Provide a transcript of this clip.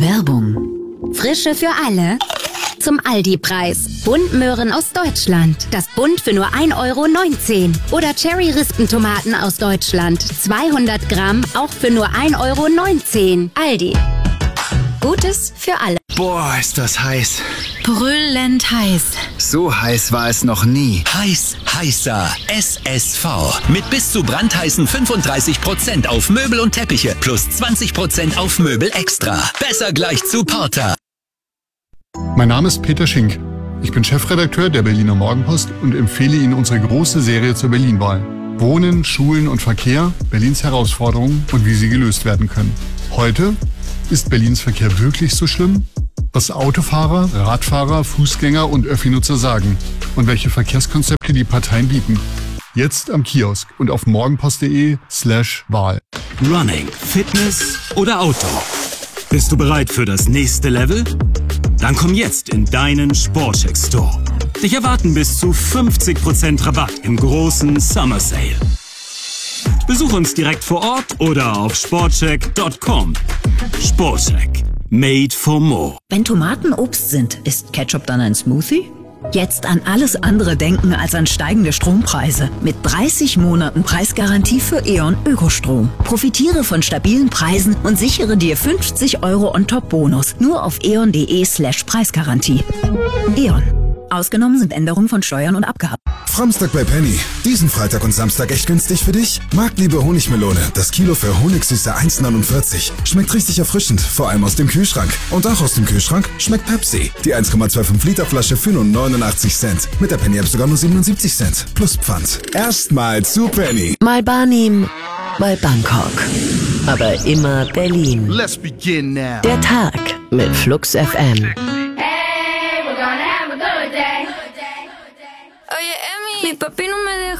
Werbung. Frische für alle. Zum Aldi-Preis. Buntmöhren aus Deutschland. Das Bunt für nur 1,19 €. Oder Cherry-Rispentomaten aus Deutschland. 200 Gramm, auch für nur 1,19 €. Aldi. Gutes für alle. Boah, ist das heiß. Brüllend heiß. So heiß war es noch nie. Heiß, heißer. SSV. Mit bis zu brandheißen 35% auf Möbel und Teppiche plus 20% auf Möbel extra. Besser gleich zu Porter. Mein Name ist Peter Schink. Ich bin Chefredakteur der Berliner Morgenpost und empfehle Ihnen unsere große Serie zur Berlin-Wahl. Wohnen, Schulen und Verkehr, Berlins Herausforderungen und wie sie gelöst werden können. Heute: Ist Berlins Verkehr wirklich so schlimm? Was Autofahrer, Radfahrer, Fußgänger und Öffi-Nutzer sagen und welche Verkehrskonzepte die Parteien bieten. Jetzt am Kiosk und auf morgenpost.de/Wahl. Running, Fitness oder Outdoor? Bist du bereit für das nächste Level? Dann komm jetzt in deinen Sportcheck Store. Dich erwarten bis zu 50% Rabatt im großen Summer Sale. Besuch uns direkt vor Ort oder auf sportcheck.com. Sportcheck. Made for more. Wenn Tomaten Obst sind, ist Ketchup dann ein Smoothie? Jetzt an alles andere denken als an steigende Strompreise. Mit 30 Monaten Preisgarantie für E.ON Ökostrom. Profitiere von stabilen Preisen und sichere dir 50 € On-Top-Bonus. Nur auf eon.de/Preisgarantie. E.ON. Ausgenommen sind Änderungen von Steuern und Abgaben. Framstag bei Penny. Diesen Freitag und Samstag echt günstig für dich? Marktliebe Honigmelone. Das Kilo für Honigsüße 1,49. Schmeckt richtig erfrischend, vor allem aus dem Kühlschrank. Und auch aus dem Kühlschrank schmeckt Pepsi. Die 1,25 Liter Flasche für nur 89 Cent. Mit der Penny App sogar nur 77 Cent. Plus Pfand. Erstmal zu Penny. Mal Barnim, mal Bangkok. Aber immer Berlin. Let's begin now. Der Tag mit Flux FM. Oye, Emi, mi papi no me deja.